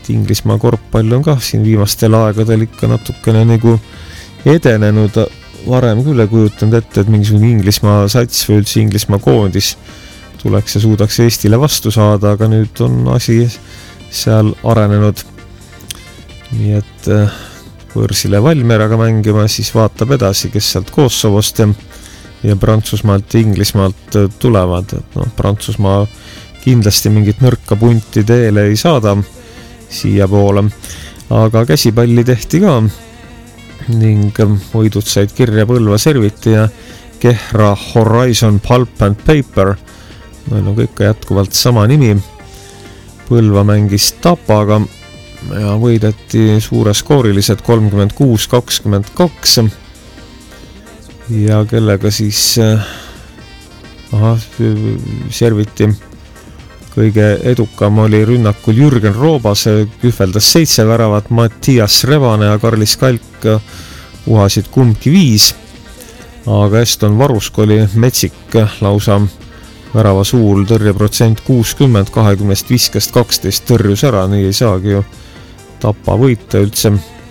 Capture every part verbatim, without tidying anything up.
et Inglismaa korvpall on ka siin viimastel aegadel ikka natukene nagu edenenud. Varem küll ei kujutanud ette, et mingisugune Inglismaa sats või üldse Inglismaa koondis tuleks ja suudaks Eestile vastu saada, aga nüüd on asi seal arenenud. Nii et võõrsile Valmieraga mängima, siis vaatab edasi, kes sealt Kosovost ja, ja Prantsusmaalt ja Inglismaalt tulevad. Et no, Prantsusmaa kindlasti mingit nõrka punti teele ei saada siia poole, aga käsipalli tehti ka ning võidud said kirja Põlva Serviti ja Kehra Horizon Pulp and Paper. Meil on kõik jätkuvalt sama nimi. Põlva mängis Tapaga ja võideti suure skooriliselt kolmkümmend kuus kakskümmend kaks ja kellega siis aha, Serviti kõige edukam oli rünnakul Jürgen Roobas, kühveldas seitse väravat, Mattias Rebane ja Karlis Kalk uhasid kumbki viis, aga Eston Varusk oli metsik lausa värava suul, tõrjeprotsent kuuskümmend, kahekümnest viskast kaksteist tõrjus ära, nii ei saagi ju Tapa võita üldse.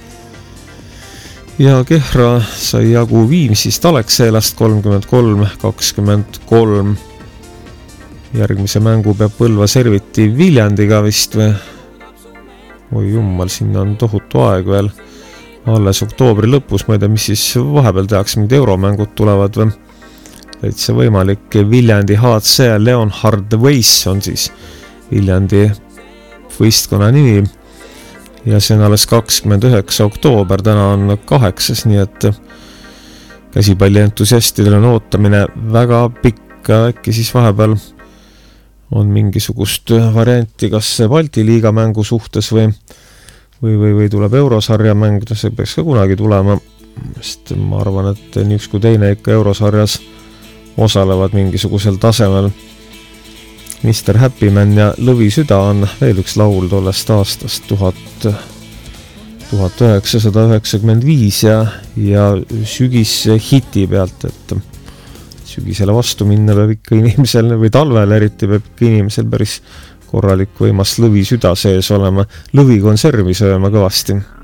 Ja Kehra sai jagu Viimsist Alexelast kolmkümmend kolm kakskümmend kolm. Järgmise mängu peab Põlva Serviti Viljandiga vist või? Oi jummal, sinna on tohutu aeg veel. Alles oktoobri lõpus, ma ei tea, mis siis vahepeal tehakse, mingid euromängud tulevad või? Täitsa võimalik. Viljandi H C Leonhard Weiss on siis Viljandi võistkonna nimi ja see on alles kakskümmend üheksa oktoober, täna on kaheksas, nii et käsipalli entusiastidel on ootamine väga pikka, äkki siis vahepeal on mingisugust varianti, kas Balti liiga mängu suhtes või, või, või, või tuleb eurosarja mäng, see peaks ka kunagi tulema, sest ma arvan, et nii üks kui teine ikka eurosarjas osalevad mingisugusel tasemel. mister Happyman ja Lõvi süda on veel üks laul tollest aastast tuhat üheksasada üheksakümmend viis ja, ja sügis hiti pealt, et sügisele vastu minna peab ikka inimesel või talvel eriti peab ikka inimesel päris korralik võimas Lõvi süda sees olema. Lõvi konservi sööma kõvasti.